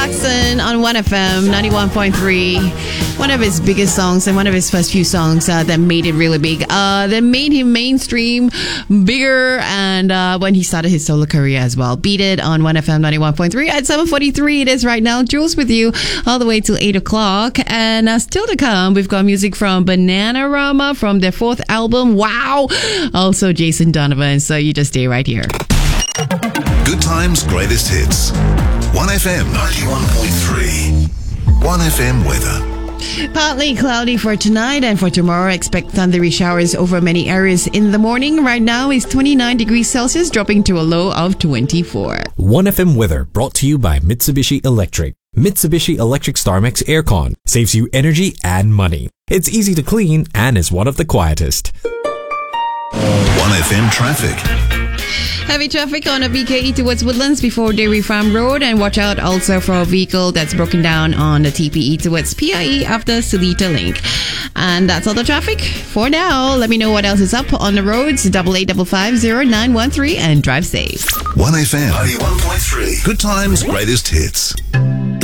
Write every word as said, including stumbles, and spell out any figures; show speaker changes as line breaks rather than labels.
Jackson on one F M ninety-one point three. One of his biggest songs and one of his first few songs uh, that made it really big. Uh, that made him mainstream, bigger, and uh, when he started his solo career as well. Beat It on one F M ninety-one point three at seven forty-three. It is right now. Jules with you all the way till eight o'clock. And uh, still to come, we've got music from Bananarama from their fourth album. Wow! Also Jason Donovan. So you just stay right here.
Good Times, Greatest Hits. one F M ninety-one point three. one F M weather.
Partly cloudy for tonight, and for tomorrow expect thundery showers over many areas in the morning. Right now is twenty-nine degrees Celsius, dropping to a low of twenty-four.
one F M weather brought to you by Mitsubishi Electric. Mitsubishi Electric StarMax Aircon saves you energy and money. It's easy to clean and is one of the quietest.
one F M traffic.
Heavy traffic on a V K E towards Woodlands before Dairy Farm Road, and watch out also for a vehicle that's broken down on the T P E towards P I E after Seletar Link. And that's all the traffic for now. Let me know what else is up on the roads. Double eight double five zero nine one three and drive safe.
one F M ninety-one point three. Good Times, Greatest Hits.